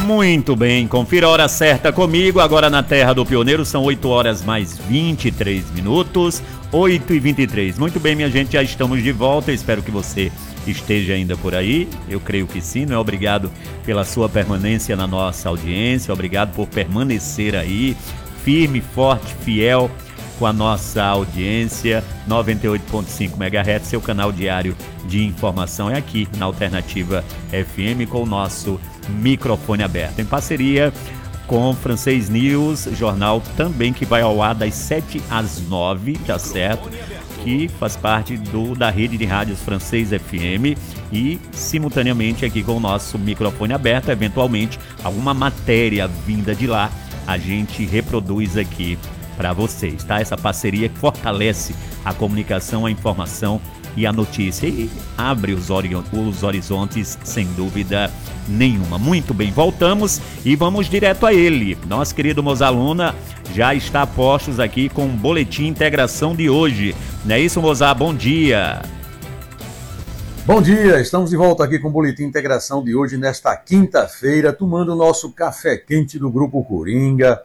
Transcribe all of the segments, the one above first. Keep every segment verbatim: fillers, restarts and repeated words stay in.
Muito bem, confira a hora certa comigo, agora na Terra do Pioneiro, são oito horas mais vinte e três minutos, oito e vinte e três. Muito bem, minha gente, já estamos de volta, espero que você esteja ainda por aí, eu creio que sim, não é? Obrigado pela sua permanência na nossa audiência, obrigado por permanecer aí, firme, forte, fiel com a nossa audiência. Noventa e oito ponto cinco megahertz, seu canal diário de informação é aqui na Alternativa F M, com o nosso microfone aberto, em parceria com Francês News, jornal também que vai ao ar das sete às nove, tá certo? Que faz parte do, da rede de rádios Francês F M, e simultaneamente aqui com o nosso microfone aberto, eventualmente alguma matéria vinda de lá a gente reproduz aqui para vocês, tá? Essa parceria que fortalece a comunicação, a informação e a notícia, e abre os, ori- os horizontes sem dúvida nenhuma. Muito bem, voltamos e vamos direto a ele. Nosso querido Mozaluna já está a postos aqui com o Boletim Integração de hoje. Não é isso, Mozar? Bom dia! Bom dia, estamos de volta aqui com o Boletim Integração de hoje, nesta quinta-feira, tomando o nosso café quente do Grupo Coringa.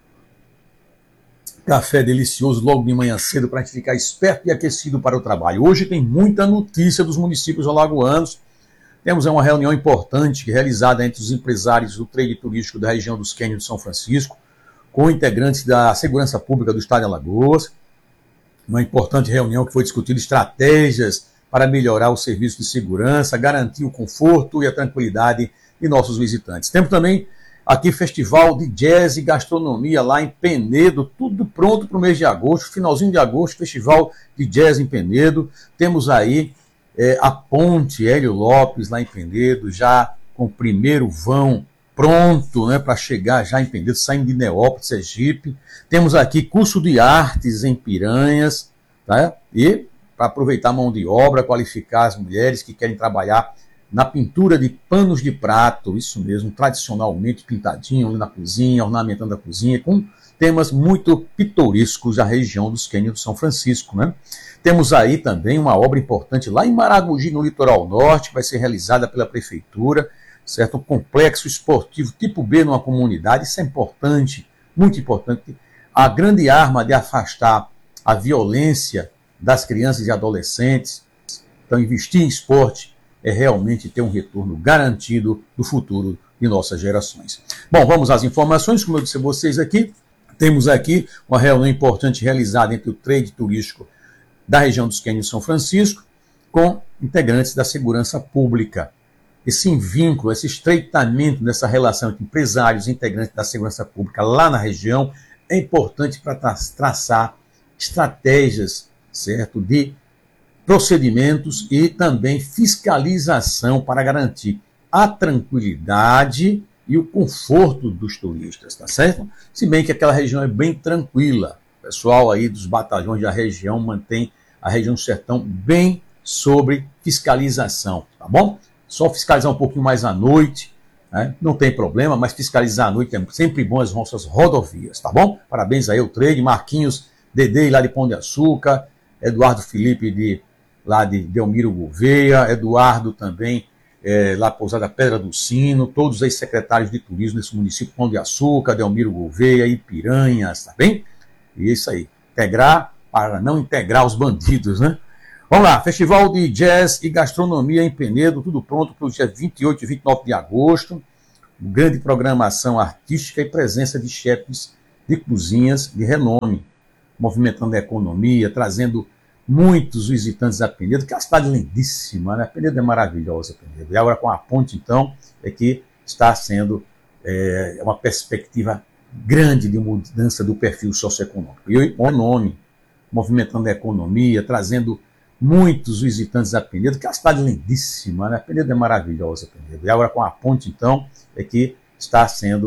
Café delicioso logo de manhã cedo para a gente ficar esperto e aquecido para o trabalho. Hoje tem muita notícia dos municípios alagoanos. Temos uma reunião importante realizada entre os empresários do trade turístico da região dos Cânions de São Francisco, com integrantes da Segurança Pública do Estado de Alagoas. Uma importante reunião que foi discutida estratégias para melhorar o serviço de segurança, garantir o conforto e a tranquilidade de nossos visitantes. Temos também aqui festival de jazz e gastronomia lá em Penedo, tudo pronto para o mês de agosto, finalzinho de agosto, festival de jazz em Penedo. Temos aí é, a ponte Hélio Lopes lá em Penedo, já com o primeiro vão pronto, né, para chegar já em Penedo, saindo de Neópolis, Sergipe. Temos aqui curso de artes em Piranhas, tá? E para aproveitar a mão de obra, qualificar as mulheres que querem trabalhar na pintura de panos de prato, isso mesmo, tradicionalmente pintadinho ali na cozinha, ornamentando a cozinha, com temas muito pitorescos da região dos Cânions de São Francisco, né? Temos aí também uma obra importante lá em Maragogi, no litoral norte, que vai ser realizada pela prefeitura, certo? Um complexo esportivo tipo B numa comunidade, isso é importante, muito importante. A grande arma de afastar a violência das crianças e adolescentes. Então, investir em esporte é realmente ter um retorno garantido do futuro de nossas gerações. Bom, vamos às informações, como eu disse a vocês aqui. Temos aqui uma reunião importante realizada entre o trade turístico da região dos Cânions de São Francisco com integrantes da segurança pública. Esse vínculo, esse estreitamento dessa relação entre empresários e integrantes da segurança pública lá na região é importante para tra- traçar estratégias, certo, de procedimentos e também fiscalização para garantir a tranquilidade e o conforto dos turistas, tá certo? Se bem que aquela região é bem tranquila. O pessoal aí dos batalhões da região mantém a região do sertão bem sobre fiscalização, tá bom? Só fiscalizar um pouquinho mais à noite, né? Não tem problema, mas fiscalizar à noite é sempre bom as nossas rodovias, tá bom? Parabéns aí ao trade, Marquinhos, Dedê lá de Pão de Açúcar, Eduardo Felipe de lá de Delmiro Gouveia, Eduardo também, é, lá Pousada Pedra do Sino, todos os secretários de turismo nesse município, Pão de Açúcar, Delmiro Gouveia e Piranhas, tá bem? E isso aí, integrar para não integrar os bandidos, né? Vamos lá, Festival de Jazz e Gastronomia em Penedo, tudo pronto para os dias vinte e oito e vinte e nove de agosto, grande programação artística e presença de chefes de cozinhas de renome, movimentando a economia, trazendo muitos visitantes a Penedo, que é uma cidade lindíssima, né? Penedo é maravilhosa, Penedo. E agora com a ponte, então, é que está sendo é, uma perspectiva grande de mudança do perfil socioeconômico. E o nome, movimentando a economia, trazendo muitos visitantes a Penedo, que é uma cidade lindíssima, né? Penedo é maravilhosa, Penedo. E agora com a ponte, então, é que está sendo